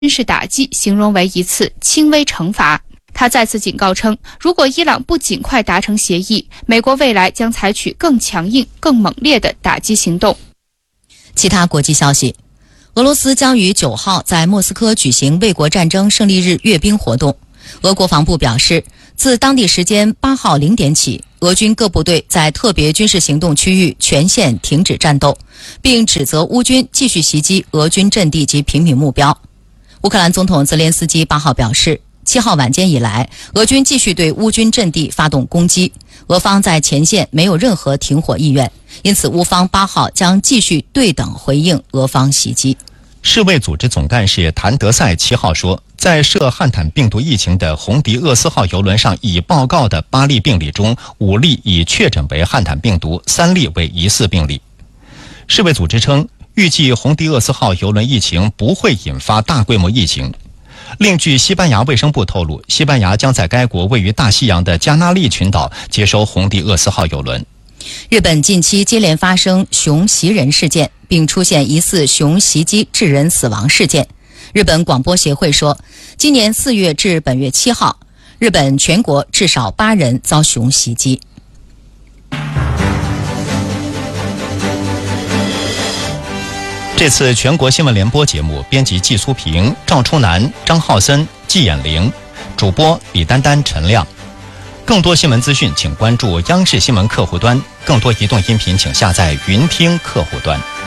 事打击形容为一次轻微惩罚。他再次警告称，如果伊朗不尽快达成协议，美国未来将采取更强硬、更猛烈的打击行动。 其他国际消息，俄罗斯将于9号在莫斯科举行卫国战争胜利日阅兵活动。俄国防部表示，自当地时间8号0点起，俄军各部队在特别军事行动区域全线停止战斗，并指责乌军继续袭击俄军阵地及平民目标。乌克兰总统泽连斯基8号表示，7号晚间以来，俄军继续对乌军阵地发动攻击，俄方在前线没有任何停火意愿，因此乌方8号将继续对等回应俄方袭击。 世卫组织总干事谭德赛7号说，在涉汉坦病毒疫情的红迪厄斯号邮轮上已报告的8例病例中，5例已确诊为汉坦病毒，3例为疑似病例。世卫组织称，预计红迪厄斯号邮轮疫情不会引发大规模疫情。另据西班牙卫生部透露，西班牙将在该国位于大西洋的加那利群岛接收红迪厄斯号邮轮。 日本近期接连发生熊袭人事件，并出现疑似熊袭击致人死亡事件。日本广播协会说，今年4月至本月7号，日本全国至少8人遭熊袭击。 这次全国新闻联播节目编辑季苏平、赵初南、张浩森、季衍玲，主播李丹丹、陈亮。更多新闻资讯请关注央视新闻客户端，更多移动音频请下载云听客户端。